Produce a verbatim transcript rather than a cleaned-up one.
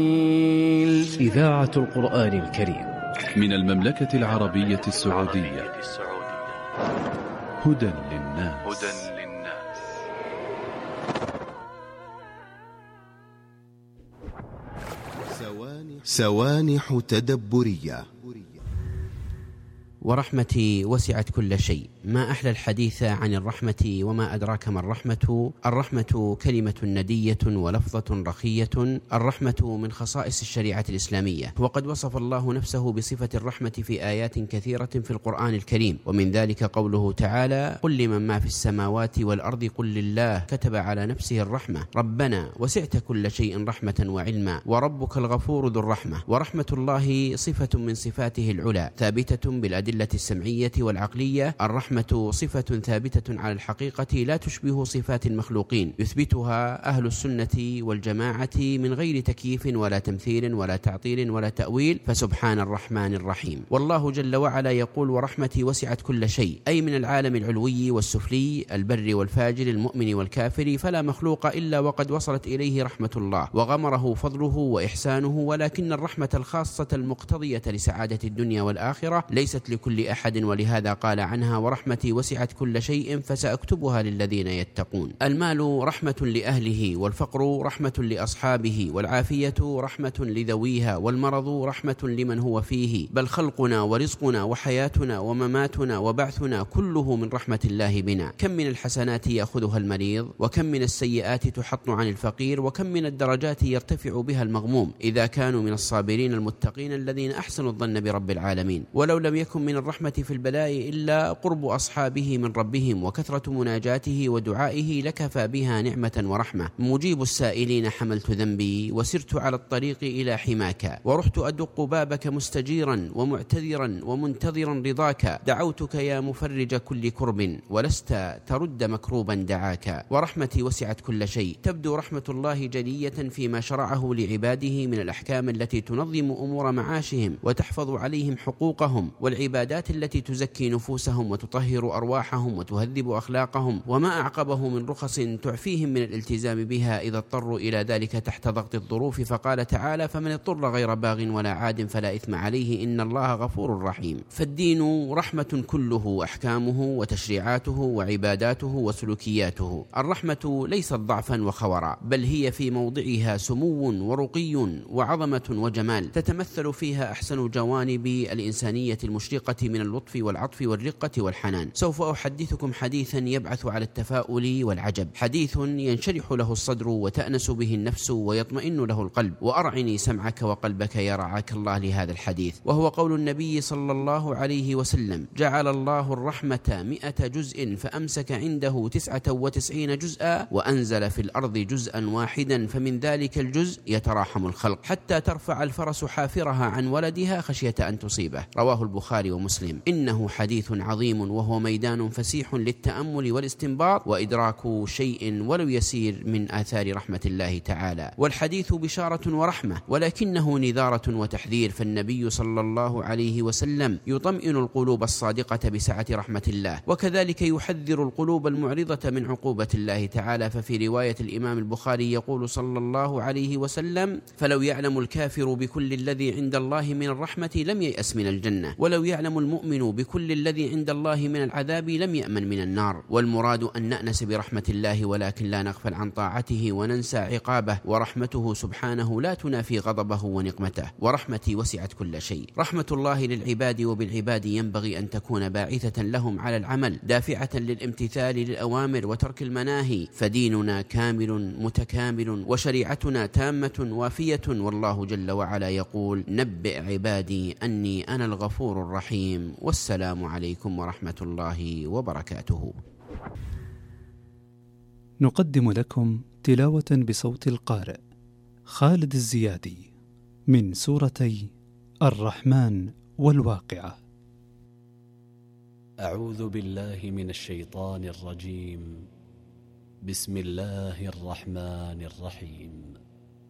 إذاعة القرآن الكريم من المملكة العربية السعودية. هدى للناس. سوانح تدبرية. ورحمتي وسعت كل شيء. ما أحلى الحديث عن الرحمة، وما أدراك ما الرحمة. الرحمة كلمة ندية ولفظة رخية. الرحمة من خصائص الشريعة الإسلامية، وقد وصف الله نفسه بصفة الرحمة في آيات كثيرة في القرآن الكريم، ومن ذلك قوله تعالى: قل لمن ما في السماوات والأرض قل لله كتب على نفسه الرحمة ربنا وسعت كل شيء رحمة وعلما وربك الغفور ذو الرحمة. ورحمة الله صفة من صفاته العلى ثابتة بالأدلة السمعية والعقلية. الرحمة صفة ثابتة على الحقيقة لا تشبه صفات المخلوقين، يثبتها أهل السنة والجماعة من غير تكييف ولا تمثيل ولا تعطيل ولا تأويل، فسبحان الرحمن الرحيم. والله جل وعلا يقول: ورحمتي وسعت كل شيء، أي من العالم العلوي والسفلي، البر والفاجر، المؤمن والكافر، فلا مخلوق إلا وقد وصلت إليه رحمة الله وغمره فضله وإحسانه. ولكن الرحمة الخاصة المقتضية لسعادة الدنيا والآخرة ليست لكل أحد، ولهذا قال عنها: ورحمتي وسعت كل شيء فسأكتبها للذين يتقون. المال رحمة لأهله، والفقر رحمة لأصحابه، والعافية رحمة لذويها، والمرض رحمة لمن هو فيه. بل خلقنا ورزقنا وحياتنا ومماتنا وبعثنا كله من رحمة الله بنا. كم من الحسنات يأخذها المريض، وكم من السيئات تحط عن الفقير، وكم من الدرجات يرتفع بها المغموم إذا كانوا من الصابرين المتقين الذين أحسنوا الظن برب العالمين. ولو لم يكن من الرحمة في البلاء إلا قرب أصحابه من ربهم وكثرة مناجاته ودعائه لكفى بها نعمة ورحمة. مجيب السائلين حملت ذنبي وسرت على الطريق إلى حماك، ورحت أدق بابك مستجيرا ومعتذرا ومنتظرا رضاك. دعوتك يا مفرج كل كرب ولست ترد مكروبا دعاك. ورحمتي وسعت كل شيء. تبدو رحمة الله جلية فيما شرعه لعباده من الأحكام التي تنظم أمور معاشهم وتحفظ عليهم حقوقهم، والعبادات التي تزكي نفوسهم وتطهر أرواحهم وتهذب أخلاقهم، وما أعقبه من رخص تعفيهم من الالتزام بها إذا اضطروا إلى ذلك تحت ضغط الظروف. فقال تعالى: فمن اضطر غير باغ ولا عاد فلا إثم عليه إن الله غفور رحيم. فالدين رحمة كله، أحكامه وتشريعاته وعباداته وسلوكياته. الرحمة ليست ضعفا وخورا، بل هي في موضعها سمو ورقي وعظمة وجمال، تتمثل فيها أحسن جوانب الإنسانية المشرقة من اللطف والعطف والرقة والحنان. سوف أحدثكم حديثا يبعث على التفاؤل والعجب، حديث ينشرح له الصدر وتأنس به النفس ويطمئن له القلب. وأرعني سمعك وقلبك يا رعاك الله لهذا الحديث، وهو قول النبي صلى الله عليه وسلم: جعل الله الرحمة مئة جزء فأمسك عنده تسعة وتسعين جزءا وأنزل في الأرض جزءا واحدا، فمن ذلك الجزء يتراحم الخلق حتى ترفع الفرس حافرها عن ولدها خشية أن تصيبه. رواه البخاري ومسلم. إنه حديث عظيم، وهو ميدان فسيح للتأمل والاستنباط وإدراك شيء ولو يسير من آثار رحمة الله تعالى. والحديث بشارة ورحمة، ولكنه نذارة وتحذير. فالنبي صلى الله عليه وسلم يطمئن القلوب الصادقة بسعة رحمة الله، وكذلك يحذر القلوب المعرضة من عقوبة الله تعالى. ففي رواية الإمام البخاري يقول صلى الله عليه وسلم: فلو يعلم الكافر بكل الذي عند الله من الرحمة لم ييأس من الجنة، ولو يعلم المؤمن بكل الذي عند الله من العذاب لم يأمن من النار. والمراد أن نأنس برحمة الله، ولكن لا نغفل عن طاعته وننسى عقابه. ورحمته سبحانه لا تنافي غضبه ونقمته. ورحمتي وسعت كل شيء. رحمة الله للعباد وبالعباد ينبغي أن تكون باعثة لهم على العمل، دافعة للامتثال للأوامر وترك المناهي. فديننا كامل متكامل، وشريعتنا تامة وافية. والله جل وعلا يقول: نبئ عبادي أني أنا الغفور الرحيم. والسلام عليكم ورحمة الله وبركاته. نقدم لكم تلاوة بصوت القارئ خالد الزيادي من سورتي الرحمن والواقعة. أعوذ بالله من الشيطان الرجيم. بسم الله الرحمن الرحيم.